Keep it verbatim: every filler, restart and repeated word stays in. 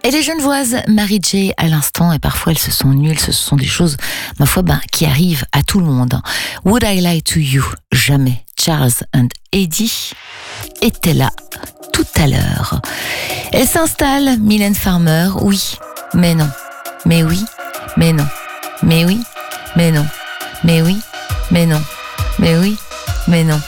Et les Genevoises Mary J à l'instant, et parfois elles se sont nulles, ce sont des choses, ma foi, ben, qui arrivent à tout le monde. Would I Lie to You? Jamais. Charles and Eddie étaient là tout à l'heure. Elle s'installe, Mylène Farmer, oui, mais non, mais oui, mais non, mais oui, mais non, mais oui, mais non, mais oui, mais non.